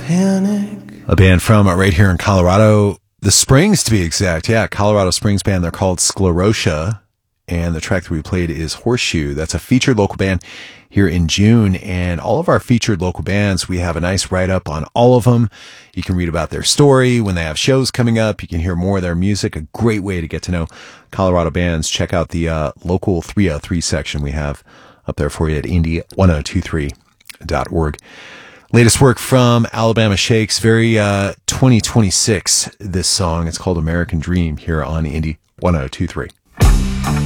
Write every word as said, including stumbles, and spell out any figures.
panic. A band from uh, right here in Colorado, the Springs to be exact. Yeah, Colorado Springs band. They're called Sclerotia. And the track that we played is Horseshoe. That's a featured local band here in June. And all of our featured local bands, we have a nice write-up on all of them. You can read about their story when they have shows coming up. You can hear more of their music. A great way to get to know Colorado bands. Check out the uh, local three oh three section we have up there for you at indie ten twenty-three dot org. Latest work from Alabama Shakes. Very uh, twenty twenty-six, this song. It's called American Dream here on Indie ten twenty-three.